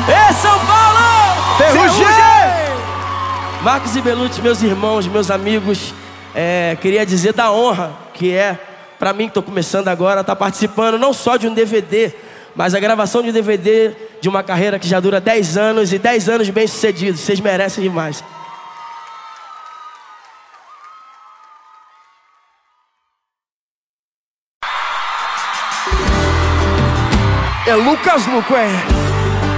Ê, São Paulo! Ferrugem! Marcos e Belucci, meus irmãos, meus amigos, queria dizer da honra que é pra mim, que tô começando agora, tá participando não só de um DVD, mas a gravação de um DVD de uma carreira que já dura 10 anos e 10 anos bem sucedidos. Vocês merecem demais. É Lucas Luco, é.